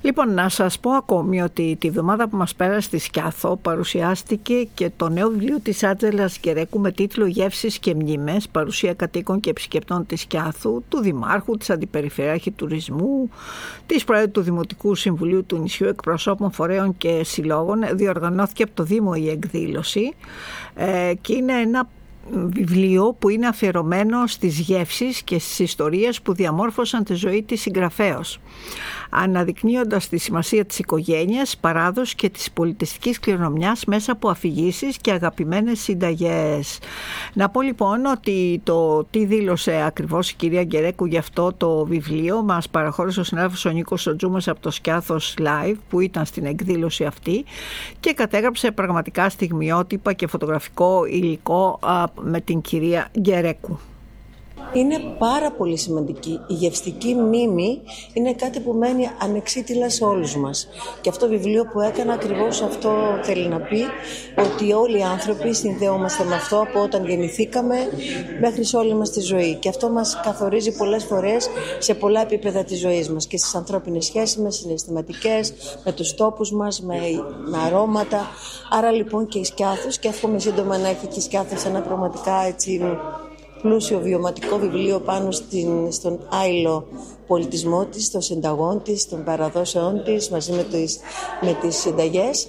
Λοιπόν, να σας πω ακόμη ότι τη βδομάδα που μας πέρασε στη Σκιάθο παρουσιάστηκε και το νέο βιβλίο της Άντζελας Γκερέκου με τίτλο «Γεύσεις και μνήμες», παρουσία κατοίκων και επισκεπτών της Σκιάθου, του Δημάρχου, της Αντιπεριφερειάρχη Τουρισμού, της Προέδρου του Δημοτικού Συμβουλίου του νησιού, εκπροσώπων φορέων και συλλόγων. Διοργανώθηκε από το Δήμο η εκδήλωση και είναι ένα βιβλίο που είναι αφιερωμένο στις γεύσεις και στις ιστορίες που διαμόρφωσαν τη ζωή της συγγραφέως, αναδεικνύοντας τη σημασία της οικογένειας, παράδοσης και της πολιτιστικής κληρονομιάς μέσα από αφηγήσεις και αγαπημένες συνταγές. Να πω λοιπόν ότι το τι δήλωσε ακριβώς η κυρία Γκερέκου για αυτό το βιβλίο μας παραχώρησε ο συνάδελφος ο Νίκος Σοτζούμας από το Σκιάθος Live, που ήταν στην εκδήλωση αυτή και κατέγραψε πραγματικά στιγμιότυπα και φωτογραφικό υλικό με την κυρία Γκερέκου. Είναι πάρα πολύ σημαντική. Η γευστική μνήμη είναι κάτι που μένει ανεξίτηλα σε όλους μας. Και αυτό το βιβλίο που έκανα ακριβώς αυτό θέλει να πει, ότι όλοι οι άνθρωποι συνδέομαστε με αυτό από όταν γεννηθήκαμε μέχρι σε όλη μας τη ζωή. Και αυτό μας καθορίζει πολλές φορές σε πολλά επίπεδα της ζωής μας και στις ανθρώπινες σχέσεις μας, συναισθηματικές, με τους τόπους μας, με αρώματα. Άρα λοιπόν και η Σκιάθος, και εύχομαι σύντομα να έχει και η Σκιάθος ένα πραγματικά έτσι πλούσιο βιωματικό βιβλίο πάνω στον άειλο πολιτισμό της, των συνταγών της, των παραδόσεών της, μαζί με τις συνταγές,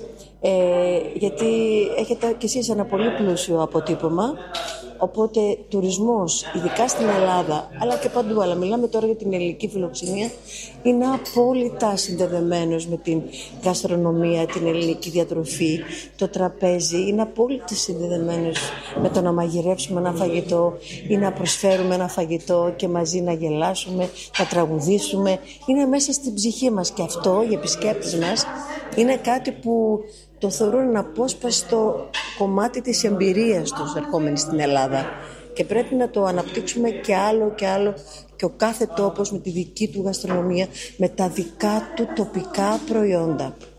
γιατί έχετε κι εσείς ένα πολύ πλούσιο αποτύπωμα. Οπότε τουρισμός, ειδικά στην Ελλάδα, αλλά και παντού, αλλά μιλάμε τώρα για την ελληνική φιλοξενία, είναι απόλυτα συνδεδεμένος με την γαστρονομία, την ελληνική διατροφή, το τραπέζι, είναι απόλυτα συνδεδεμένος με το να μαγειρέψουμε ένα φαγητό ή να προσφέρουμε ένα φαγητό και μαζί να γελάσουμε, να τραγουδήσουμε. Είναι μέσα στην ψυχή μας και αυτό, οι επισκέπτες μας, είναι κάτι που το θεωρούν ένα απόσπαστο κομμάτι της εμπειρίας τους ερχόμενοι στην Ελλάδα και πρέπει να το αναπτύξουμε και άλλο και άλλο, και ο κάθε τόπος με τη δική του γαστρονομία, με τα δικά του τοπικά προϊόντα.